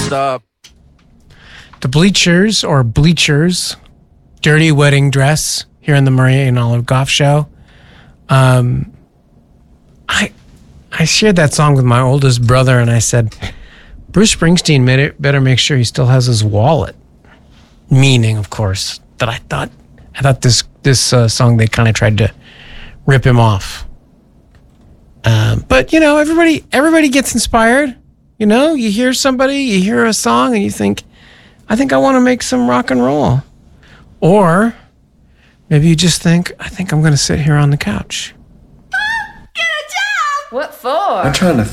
The Bleachers or Bleachers, Dirty Wedding Dress here in the Murray and Olive Goff show. I shared that song with my oldest brother and I said, Bruce Springsteen better make sure he still has his wallet. Meaning, of course, that I thought this song, they kind of tried to rip him off. But, you know, everybody gets inspired. You know, you hear somebody, you hear a song, and you think, I think I want to make some rock and roll. Or maybe you just think, I think I'm going to sit here on the couch. Get a job! What for? I'm trying to